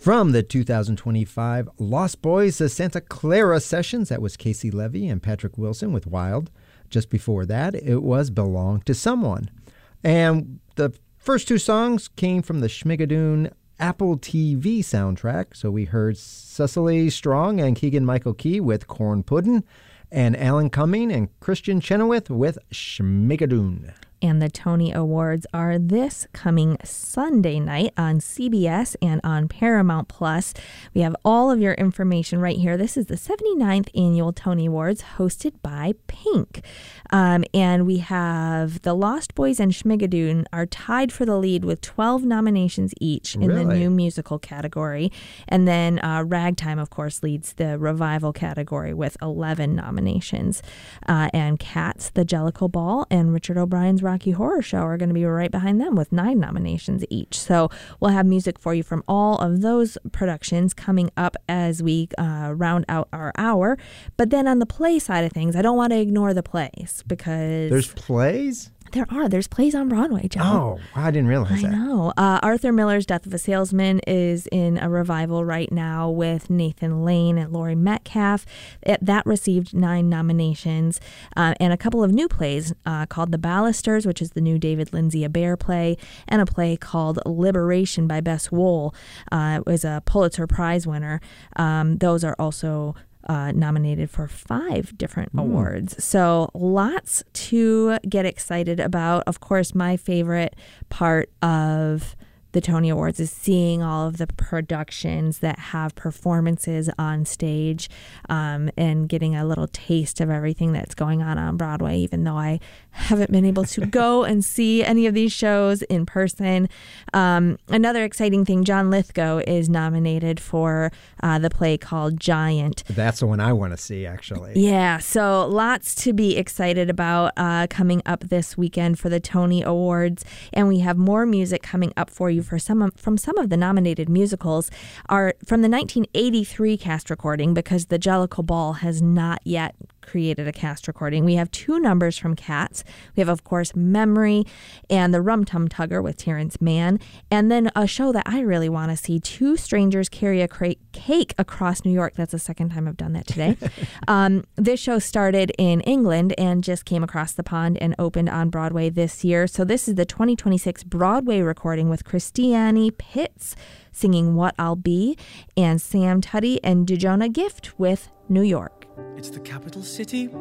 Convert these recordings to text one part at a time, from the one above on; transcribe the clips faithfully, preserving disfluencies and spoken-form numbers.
From the two thousand twenty-five Lost Boys the Santa Clara Sessions, that was Casey Levy and Patrick Wilson with Wild. Just before that, it was Belong to Someone. And the first two songs came from the Schmigadoon Apple T V soundtrack. So we heard Cecily Strong and Keegan-Michael Key with Corn Puddin', and Alan Cumming and Christian Chenoweth with Schmigadoon. And the Tony Awards are this coming Sunday night on C B S and on Paramount Plus. We have all of your information right here. This is the seventy-ninth Annual Tony Awards hosted by Pink. Um, and we have the Lost Boys and Schmigadoon are tied for the lead with twelve nominations each in Really? the new musical category. And then uh, Ragtime, of course, leads the revival category with eleven nominations. Uh, and Cats, The Jellicle Ball, and Richard O'Brien's Rocky Horror Show are going to be right behind them with nine nominations each. So we'll have music for you from all of those productions coming up as we uh, round out our hour. But then on the play side of things, I don't want to ignore the plays because There's plays? There are. There's plays on Broadway, Joe. Oh, I didn't realize I that. know. Uh, Arthur Miller's Death of a Salesman is in a revival right now with Nathan Lane and Laurie Metcalf. It, that received nine nominations. Uh, and a couple of new plays uh, called The Ballisters, which is the new David Lindsay Abaire play, and a play called Liberation by Bess Wohl. Uh, it was a Pulitzer Prize winner. Um, those are also Uh, nominated for five different mm. awards. So lots to get excited about. Of course, my favorite part of the Tony Awards is seeing all of the productions that have performances on stage um, and getting a little taste of everything that's going on on Broadway, even though I haven't been able to go and see any of these shows in person. Um, another exciting thing, John Lithgow is nominated for uh, the play called Giant. That's the one I want to see, actually. Yeah, so lots to be excited about uh, coming up this weekend for the Tony Awards. And we have more music coming up for you for some of, from some of the nominated musicals are from the nineteen eighty-three cast recording, because the Jellicle Ball has not yet created a cast recording. We have two numbers from Cats. We have, of course, Memory and The Rum Tum Tugger with Terrence Mann. And then a show that I really want to see, Two Strangers Carry a Cra- Cake Across New York. That's the second time I've done that today. um, this show started in England and just came across the pond and opened on Broadway this year. So this is the twenty twenty-six Broadway recording with Christiane Pitts singing What I'll Be, and Sam Tuddy and Dujona Gift with New York. It's the capital city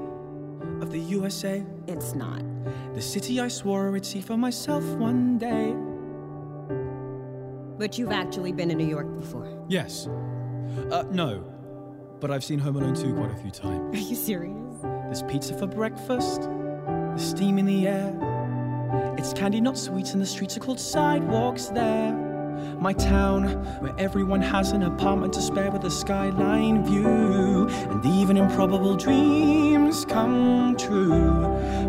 of the U S A. It's not. The city I swore I'd see for myself one day. But you've actually been in New York before. Yes. Uh, no. But I've seen Home Alone two quite a few times. Are you serious? There's pizza for breakfast. There's steam in the air. It's candy, not sweets, and the streets are called sidewalks there. My town, where everyone has an apartment to spare with a skyline view, and even improbable dreams come true.